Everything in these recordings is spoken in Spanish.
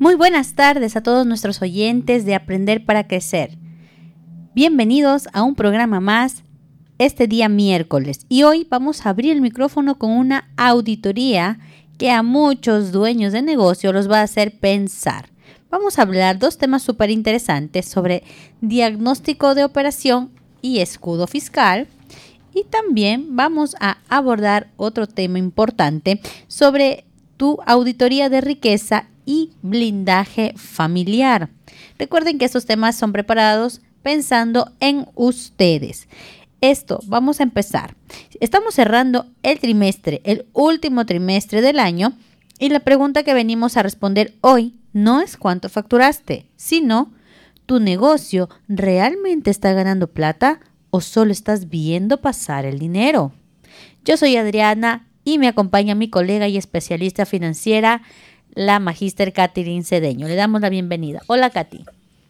Muy buenas tardes a todos nuestros oyentes de Aprender para Crecer. Bienvenidos a un programa más este día miércoles. Y hoy vamos a abrir el micrófono con una auditoría que a muchos dueños de negocio los va a hacer pensar. Vamos a hablar dos temas súper interesantes sobre diagnóstico de operación y escudo fiscal. Y también vamos a abordar otro tema importante sobre tu auditoría de riqueza y blindaje familiar. Recuerden que estos temas son preparados pensando en ustedes. Vamos a empezar. Estamos cerrando el trimestre, el último trimestre del año, y la pregunta que venimos a responder hoy no es cuánto facturaste, sino ¿tu negocio realmente está ganando plata o solo estás viendo pasar el dinero? Yo soy Adriana y me acompaña mi colega y especialista financiera, la magíster Catherine Cedeño. Le damos la bienvenida. Hola, Katy.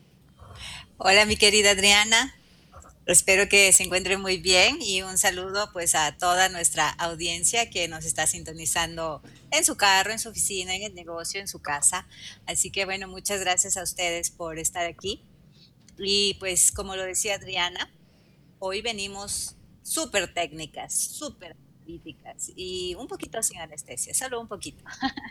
Hola, mi querida Adriana. Espero que se encuentre muy bien y un saludo pues a toda nuestra audiencia que nos está sintonizando en su carro, en su oficina, en el negocio, en su casa. Así que bueno, muchas gracias a ustedes por estar aquí. Y pues como lo decía Adriana, hoy venimos súper técnicas, súper analíticas y un poquito sin anestesia, solo un poquito.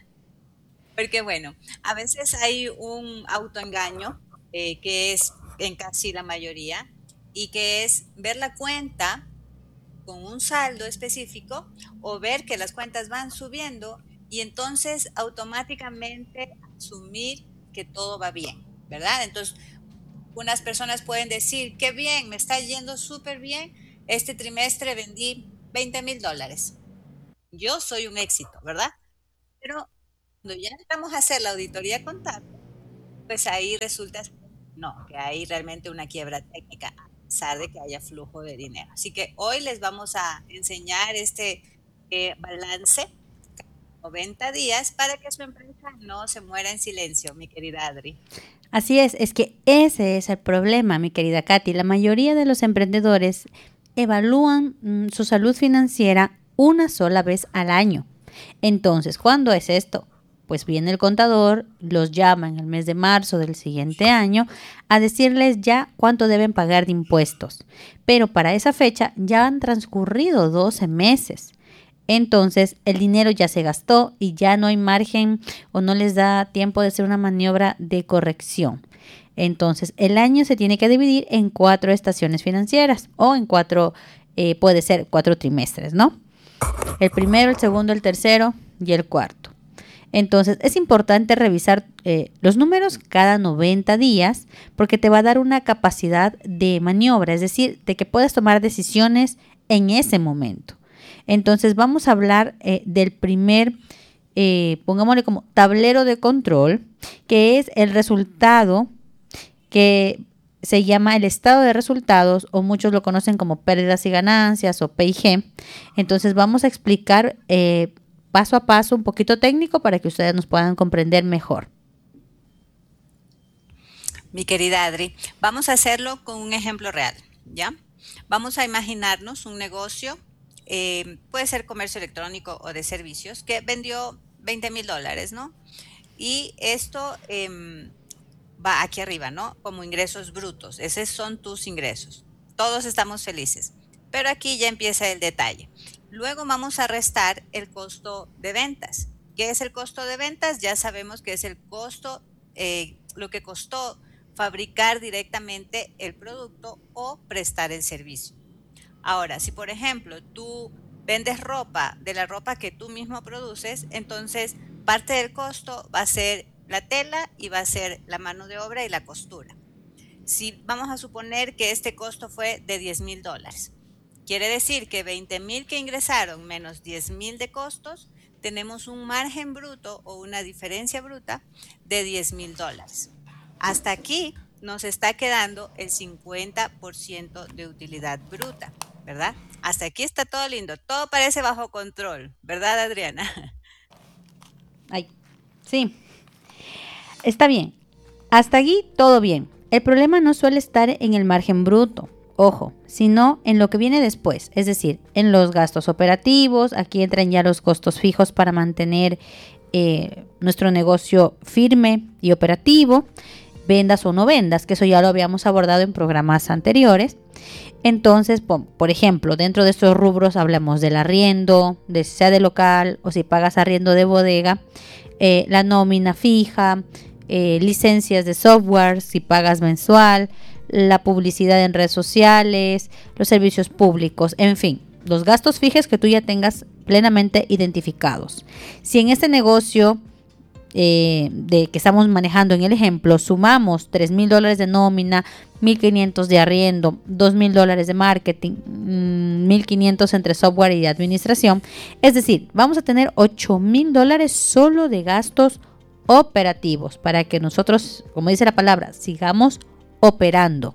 Porque bueno, a veces hay un autoengaño que es en casi la mayoría y que es ver la cuenta con un saldo específico o ver que las cuentas van subiendo y entonces automáticamente asumir que todo va bien, ¿verdad? Entonces, unas personas pueden decir, qué bien, me está yendo súper bien, este trimestre vendí $20,000. Yo soy un éxito, ¿verdad? Pero cuando ya entramos a hacer la auditoría contable, pues ahí resulta no, que hay realmente una quiebra técnica, a pesar de que haya flujo de dinero. Así que hoy les vamos a enseñar este balance 90 días para que su empresa no se muera en silencio, mi querida Adri. Así es que ese es el problema, mi querida Katy. La mayoría de los emprendedores evalúan su salud financiera una sola vez al año. Entonces, ¿cuándo es esto? Pues viene el contador, los llama en el mes de marzo del siguiente año a decirles ya cuánto deben pagar de impuestos. Pero para esa fecha ya han transcurrido 12 meses. Entonces el dinero ya se gastó y ya no hay margen o no les da tiempo de hacer una maniobra de corrección. Entonces el año se tiene que dividir en 4 estaciones financieras o en 4, puede ser 4 trimestres, ¿no? El primero, el segundo, el tercero y el cuarto. Entonces es importante revisar los números cada 90 días porque te va a dar una capacidad de maniobra, es decir, de que puedas tomar decisiones en ese momento. Entonces vamos a hablar del primer, pongámosle como tablero de control, que es el resultado que se llama el estado de resultados o muchos lo conocen como pérdidas y ganancias o P&G. Entonces vamos a explicar paso a paso un poquito técnico para que ustedes nos puedan comprender mejor. Mi querida Adri, vamos a hacerlo con un ejemplo real, ¿ya? Vamos a imaginarnos un negocio, puede ser comercio electrónico o de servicios, que vendió $20,000, ¿no? Y esto va aquí arriba, ¿no? Como ingresos brutos. Esos son tus ingresos. Todos estamos felices. Pero aquí ya empieza el detalle. Luego vamos a restar el costo de ventas. ¿Qué es el costo de ventas? Ya sabemos que es el costo, lo que costó fabricar directamente el producto o prestar el servicio. Ahora, si por ejemplo tú vendes ropa, de la ropa que tú mismo produces, entonces parte del costo va a ser la tela y va a ser la mano de obra y la costura. Si vamos a suponer que este costo fue de $10,000, quiere decir que 20,000 que ingresaron menos 10,000 de costos, tenemos un margen bruto o una diferencia bruta de $10,000. Hasta aquí nos está quedando el 50% de utilidad bruta, ¿verdad? Hasta aquí está todo lindo, todo parece bajo control, ¿verdad, Adriana? Ay, sí, está bien. Hasta aquí todo bien. El problema no suele estar en el margen bruto, ojo, sino en lo que viene después, es decir, en los gastos operativos. Aquí entran ya los costos fijos para mantener nuestro negocio firme y operativo, vendas o no vendas, que eso ya lo habíamos abordado en programas anteriores. Entonces, por ejemplo, dentro de estos rubros hablamos del arriendo, sea de local o si pagas arriendo de bodega, la nómina fija, licencias de software, si pagas mensual, la publicidad en redes sociales, los servicios públicos, en fin, los gastos fijos que tú ya tengas plenamente identificados. Si en este negocio de que estamos manejando en el ejemplo, sumamos $3,000 de nómina, $1,500 de arriendo, $2,000 de marketing, $1,500 entre software y administración, es decir, vamos a tener $8,000 solo de gastos operativos para que nosotros, como dice la palabra, sigamos operando.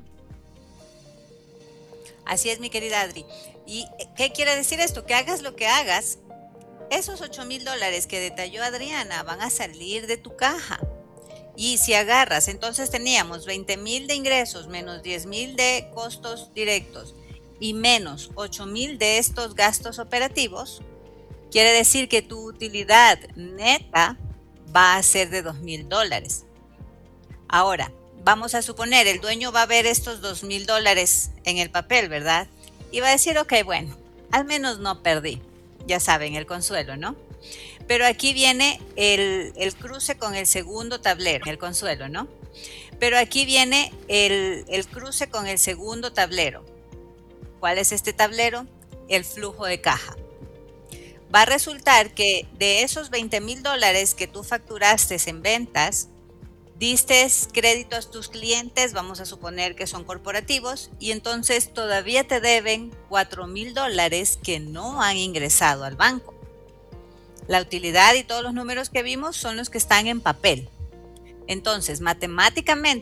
Así es, mi querida Adri. ¿Y qué quiere decir esto? Que hagas lo que hagas, esos $8,000 que detalló Adriana van a salir de tu caja. Y si agarras, entonces teníamos 20,000 de ingresos menos 10,000 de costos directos y menos 8,000 de estos gastos operativos, quiere decir que tu utilidad neta va a ser de $2,000. Ahora, vamos a suponer, el dueño va a ver estos $2,000 en el papel, ¿verdad? Y va a decir, ok, bueno, al menos no perdí. Ya saben, el consuelo, ¿no? Pero aquí viene el cruce con el segundo tablero, el consuelo, ¿no? Pero aquí viene el cruce con el segundo tablero. ¿Cuál es este tablero? El flujo de caja. Va a resultar que de esos $20,000 que tú facturaste en ventas, diste crédito a tus clientes, vamos a suponer que son corporativos, y entonces todavía te deben $4,000 que no han ingresado al banco. La utilidad y todos los números que vimos son los que están en papel. Entonces, matemáticamente,